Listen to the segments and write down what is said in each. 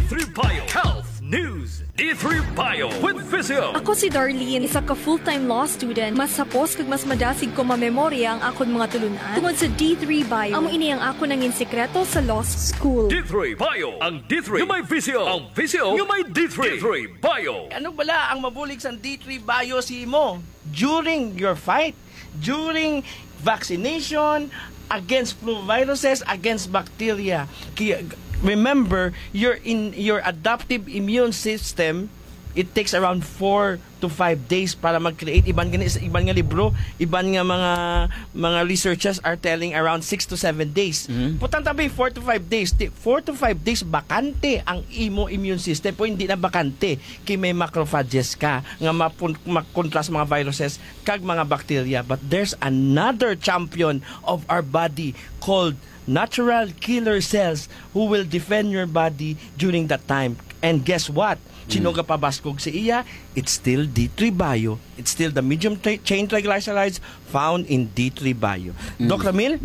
D3 Bio Health News. D3 Bio with Physio. Ako si Darlene, isa ka full-time law student. Mas sapos kag mas madasig ko mamemorya ang akon mga tulunan tungod sa D3 Bio. Amo ini ang ako nangin sekreto sa law school. D3 Bio. Ang D3 yung may Physio. Ang Physio yung may D3. D3 Bio. Ano bala ang mabulig sa D3 Bio si mo? During your fight, during vaccination, against flu viruses, against bacteria. Remember, your adaptive immune system, it takes around 4 to 5 days para mag-create. Iban nga libro, iban nga mga researchers are telling around 6 to 7 days. Putang tabi, 4 to 5 days. 4 to 5 days, bakante ang imo immune system. Po hindi na bakante. Kay may macrophages ka nga makontra sa mga viruses kag mga bacteria. But there's another champion of our body called natural killer cells who will defend your body during that time. And guess what? Sinoga pabaskog sa iya, it's still D3 Bio. It's still the medium chain triglycerides found in D3 Bio. Doc Ramil?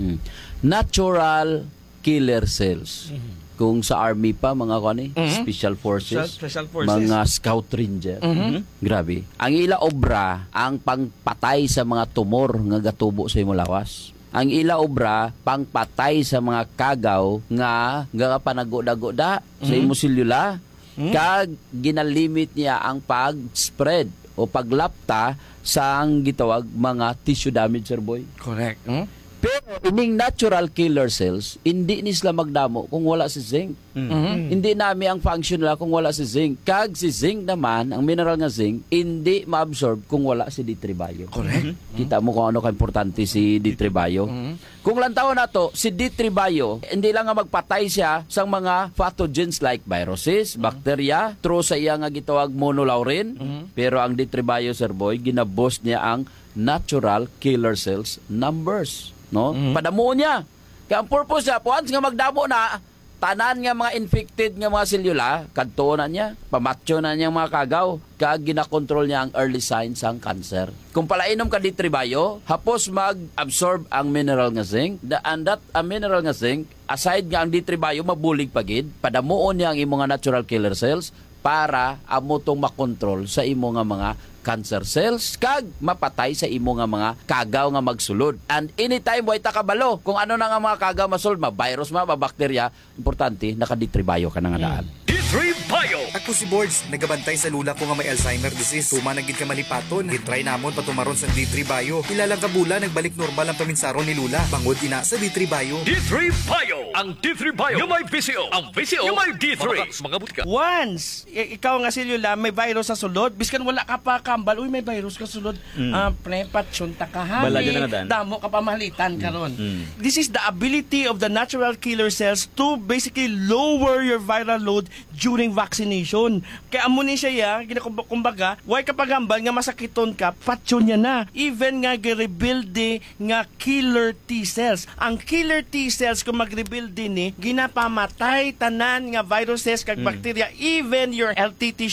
Natural killer cells. Kung sa army pa, mga special forces, mga scout ranger. Grabe. Ang ila obra, ang pangpatay sa mga tumor nga gatubo sa imong lawas. Ang ila obra pangpatay sa mga kagaw nga panagoda-goda sa imong selula. Kag ginalimit niya ang pag-spread o paglapta sa ang gitawag mga tissue damage, sir boy. Correct. Pero ining natural killer cells, hindi ni sila magdamo kung wala si zinc. Hindi nami ang function nila kung wala si zinc. Kag si zinc naman, ang mineral nga zinc, hindi ma-absorb kung wala si D3 Bio. Correct. Kita mo kung ano ka-importante si D3 Bio. Kung lantaw na to, si D3 Bio, hindi lang nga magpatay siya sa mga pathogens like viruses, bacteria, through sa iya nga gitawag monolaurin. Pero ang D3 Bio, sir boy, ginaboost niya ang natural killer cells numbers. No? Padamo niya. Kaya ang purpose niya, once nga magdamo na, tanan nga mga infected nga mga selula, kadto na niya, pamatyo na niya mga kagaw, kag ginakontrol niya ang early signs ng cancer. Kung palainom ka D3 Bio, hapos mag-absorb ang mineral nga zinc, and that mineral nga zinc, aside nga ang D3 Bio, mabulig pagid, padamuon niya ang imong natural killer cells, para amo tong makontrol sa imo nga mga cancer cells kag mapatay sa imo nga mga kagaw nga magsulod. And anytime way takabalo kung ano na nga mga kagaw masulod, virus bacteria, importante naka D3 Bio ka na nga daan. D3 Bio. Ako si Boards, nagabantay sa lula ko nga may Alzheimer disease. Tuma nagid ka malipaton. Gitry namon patumaron sa D3 Bio. Ilalang kabula nagbalik normal ang paminsaron ni lula. Bangod ina sa D3 Bio. D3 Bio. Ang D3 Bio yung may Physio. Ang Physio yung may D3. Mga butika. Once, ikaw nga selula, may virus sa sulod, biskan wala ka pa kambal, uy, may virus ka sulod, prepatsyon takahan. Damo ka pamalitan karon. This is the ability of the natural killer cells to basically lower your viral load during vaccination. Kaya amo ni siya kumbaga, why ka pagambal nga masakiton ka, patsyon niya na. Even nga gi-rebuild nga killer T cells. Ang killer T cells kung mag-rebuild din ginapamatay tanan nga viruses kag bacteria, even your healthy tissue